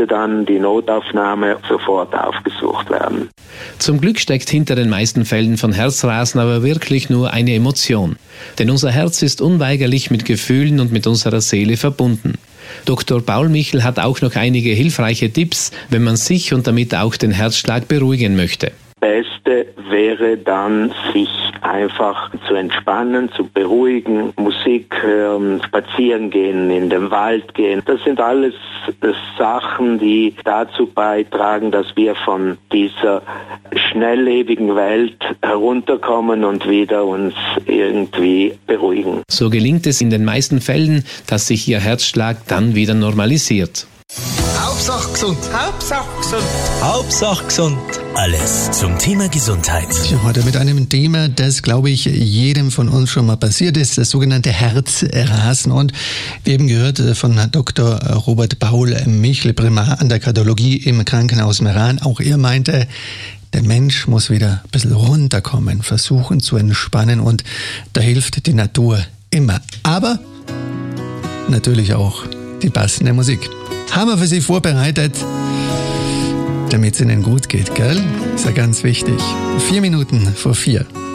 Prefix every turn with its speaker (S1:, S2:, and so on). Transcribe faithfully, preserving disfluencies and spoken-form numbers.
S1: musste dann die Notaufnahme sofort aufgesucht werden.
S2: Zum Glück steckt hinter den meisten Fällen von Herzrasen aber wirklich nur eine Emotion. Denn unser Herz ist unweigerlich mit Gefühlen und mit unserer Seele verbunden. Doktor Paul Michel hat auch noch einige hilfreiche Tipps, wenn man sich und damit auch den Herzschlag beruhigen möchte.
S1: Beste wäre dann, sich einfach zu entspannen, zu beruhigen, Musik hören, spazieren gehen, in den Wald gehen. Das sind alles Sachen, die dazu beitragen, dass wir von dieser schnelllebigen Welt herunterkommen und wieder uns irgendwie beruhigen.
S2: So gelingt es in den meisten Fällen, dass sich Ihr Herzschlag dann wieder normalisiert.
S3: Hauptsache gesund. Hauptsache gesund.
S4: Hauptsache gesund. Alles zum Thema Gesundheit.
S5: Ja, heute mit einem Thema, das, glaube ich, jedem von uns schon mal passiert ist, das sogenannte Herzrasen. Und wir haben gehört von Doktor Robert Paul Michel, Primar an der Kardiologie im Krankenhaus Meran. Auch er meinte, der Mensch muss wieder ein bisschen runterkommen, versuchen zu entspannen, und da hilft die Natur immer. Aber natürlich auch die passende Musik. Haben wir für Sie vorbereitet, damit es Ihnen gut geht, gell? Ist ja ganz wichtig. Vier Minuten vor vier.